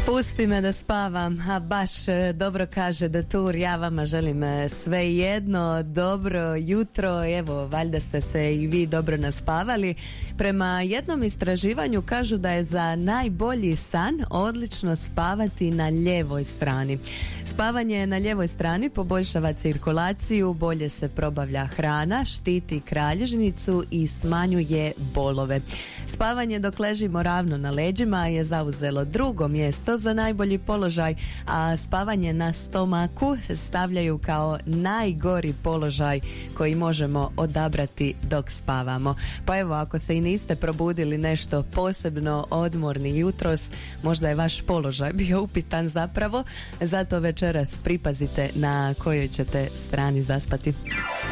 Pusti me da spavam, a baš dobro kaže Datur, ja vama želim sve jedno, dobro jutro, evo valjda ste se i vi dobro naspavali. Prema jednom istraživanju kažu da je za najbolji san odlično spavati na lijevoj strani. Spavanje na lijevoj strani poboljšava cirkulaciju, bolje se probavlja hrana, štiti kralježnicu i smanjuje bolove. Spavanje dok ležimo ravno na leđima je zauzelo drugo mjesto za najbolji položaj, a spavanje na stomaku stavljaju kao najgori položaj koji možemo odabrati dok spavamo. Pa evo, ako se i niste probudili nešto posebno odmorni jutros, možda je vaš položaj bio upitan zapravo, zato večeras pripazite na kojoj ćete strani zaspati.